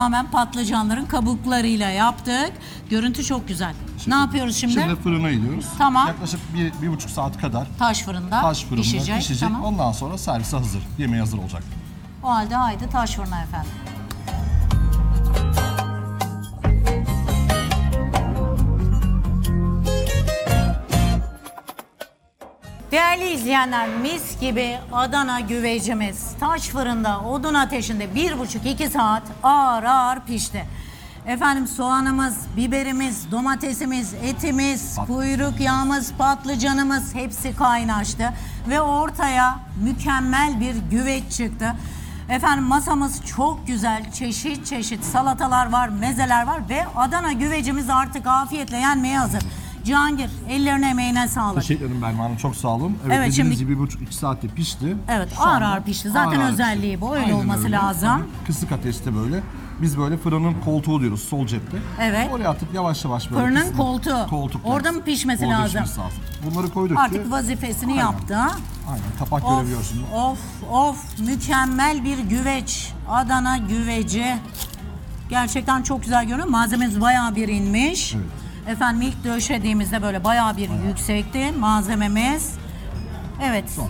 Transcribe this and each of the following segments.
Tamamen patlıcanların kabuklarıyla yaptık. Görüntü çok güzel. Ne yapıyoruz şimdi? Şimdi fırına iniyoruz. Tamam. Yaklaşık 1,5 saat kadar Taş fırında, pişecek. Tamam. Ondan sonra servise hazır. Yemeğe hazır olacak. O halde haydi taş fırına efendim. Değerli izleyenler, mis gibi Adana güvecimiz taş fırında odun ateşinde 1,5-2 saat ağır ağır pişti. Efendim soğanımız, biberimiz, domatesimiz, etimiz, kuyruk yağımız, patlıcanımız hepsi kaynaştı. Ve ortaya mükemmel bir güveç çıktı. Efendim masamız çok güzel, çeşit çeşit salatalar var, mezeler var ve Adana güvecimiz artık afiyetle yenmeye hazır. Cihangir, ellerine emeğine sağlık. Teşekkür ederim Belma Hanım, çok sağ olun. Evet, Evet, dediğiniz şimdi- gibi 1,5-2 saatte pişti. Evet, Şu ağır anda ağır pişti. Zaten ağır özelliği pişti. bu, öyle Aynen olması öyle. lazım. Tabii, kısık ateşte böyle. Biz böyle fırının koltuğu diyoruz, sol cepte. Evet. Oraya atıp yavaş yavaş böyle Fırının kısmı- koltuğu. Koltuk. Orada evet. mı pişmesi Orada lazım? pişmesi lazım. Bunları koyduk Artık ki... vazifesini Aynen. yaptı. Aynen, kapak Of, görebiliyorsun. of, mükemmel bir güveç. Adana güveci. Gerçekten çok güzel görünüyor. Malzememiz bayağı bir inmiş. Evet. Efendim ilk döşediğimizde böyle bayağı bir yüksekti malzememiz. Evet. Sonra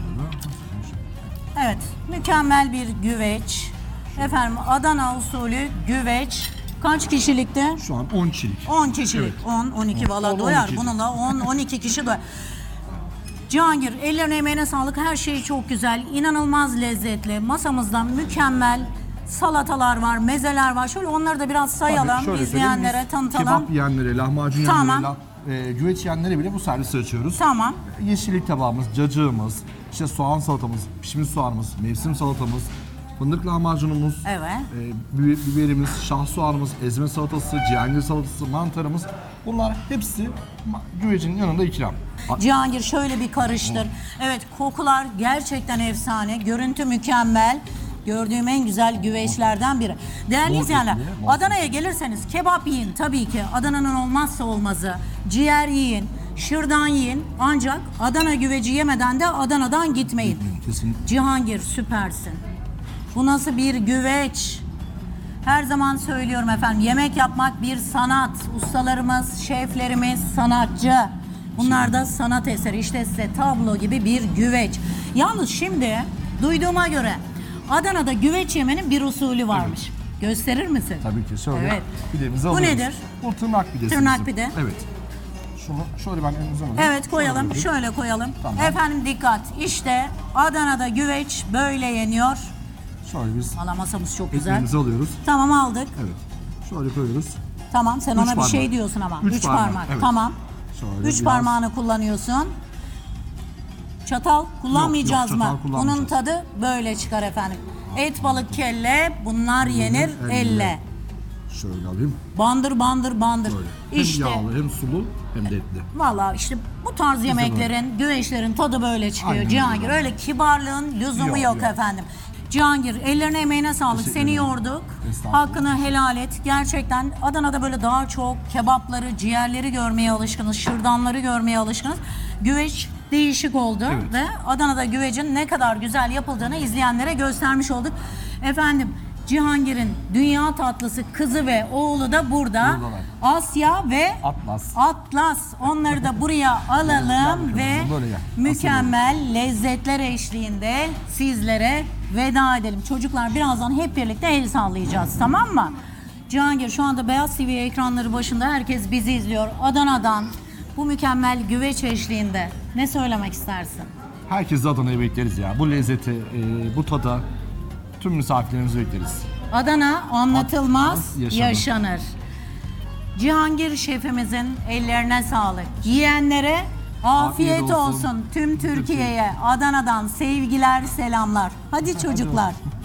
da- Evet. Mükemmel bir güveç. Efendim Adana usulü güveç. Kaç kişilikti? Şu an 10 kişilik. 10 kişilik. Evet. 10, 12 valla 10, doyar. 12. Bununla 10, 12 kişi doyar. Cihangir, ellerine emeğine sağlık. Her şey çok güzel. İnanılmaz lezzetli. Masamızda mükemmel salatalar var, mezeler var. Şöyle onları da biraz sayalım. Tabii, şöyle İzleyenlere söyleyeyim, biz tanıtalım. Kebap yiyenlere, lahmacun Tamam. yiyenlere, güveç yiyenlere bile bu servisi açıyoruz. Tamam. Yeşillik tabağımız, cacığımız, işte soğan salatamız, pişmiş soğanımız, mevsim salatamız, fındık lahmacunumuz, Evet. biberimiz, şah soğanımız, ezme salatası, cihangir salatası, mantarımız. Bunlar hepsi güvecin yanında ikram. Cihangir şöyle bir karıştır. Evet, kokular gerçekten efsane. Görüntü mükemmel. Gördüğüm en güzel güveçlerden biri. Değerli Bol izleyenler, etli, bol Adana'ya gelirseniz kebap yiyin tabii ki. Adana'nın olmazsa olmazı. Ciğer yiyin, şırdan yiyin. Ancak Adana güveci yemeden de Adana'dan gitmeyin. Kesinlikle. Cihangir süpersin. Bu nasıl bir güveç? Her zaman söylüyorum efendim, yemek yapmak bir sanat. Ustalarımız, şeflerimiz sanatçı. Bunlar da sanat eseri. İşte size tablo gibi bir güveç. Yalnız şimdi duyduğuma göre Adana'da güveç yemenin bir usulü varmış. Gösterir misin? Tabii ki şöyle Evet. pidemizi Bu alıyoruz. nedir? Bu tırnak pidesi. Tırnak bizim. pide. Evet. Şunu şöyle ben önünüze alayım. Evet, koyalım. Şöyle Şöyle koyalım. Tamam. Efendim dikkat. İşte Adana'da güveç böyle yeniyor. Şöyle biz Valla masamız çok güzel. ekmeğimizi alıyoruz. Tamam, aldık. Evet. Şöyle koyuyoruz. Tamam, sen Üç ona bir şey parmak. diyorsun ama. Üç 3 parmak, parmak. evet. Tamam. Şöyle 3 biraz- parmağını kullanıyorsun. Çatal kullanmayacağız yok, mı? çatal Bunun kullanmayacağız. tadı böyle çıkar efendim. Et, balık, kelle bunlar yenir elle. elle. Şöyle alayım. Bandır bandır bandır. Böyle. Hem İşte yağlı hem sulu hem de etli. valla işte bu tarz yemeklerin, güveçlerin tadı böyle çıkıyor. Aynen Cihangir, öyle. öyle kibarlığın lüzumu Yok, yok yok. efendim. Cihangir, ellerine emeğine sağlık. Teşekkür Seni ederim. yorduk. Estağfurullah. Hakkını helal et. Gerçekten Adana'da böyle daha çok kebapları, ciğerleri görmeye alışkınız. Şırdanları görmeye alışkınız. Güveç değişik oldu. Evet. Ve Adana'da güvecin ne kadar güzel yapıldığını izleyenlere göstermiş olduk. Efendim, Cihangir'in dünya tatlısı kızı ve oğlu da burada. Buradalar. Asya ve Atlas. Atlas. Onları da buraya alalım Gel ve bakalım, böyle gel. mükemmel lezzetler eşliğinde sizlere veda edelim. Çocuklar, birazdan hep birlikte el sallayacağız, tamam mı? Cihangir, şu anda Beyaz TV ekranları başında herkes bizi izliyor. Adana'dan bu mükemmel güveç eşliğinde ne söylemek istersin? Herkesi Adana'ya bekleriz ya. Bu lezzeti, bu tada tüm misafirlerimizi bekleriz. Adana anlatılmaz, Yaşanır. yaşanır. Cihangir şefimizin ellerine sağlık. Yiyenlere afiyet Afiyet olsun. olsun. Tüm Türkiye'ye Adana'dan sevgiler, selamlar. Hadi çocuklar.